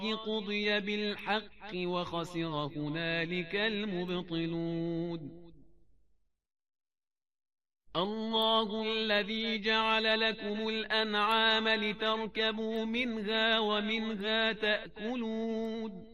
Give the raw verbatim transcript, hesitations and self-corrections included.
قضي بالحق وخسر هنالك المبطلون. الله الذي جعل لكم الأنعام لتركبوا منها ومنها تأكلون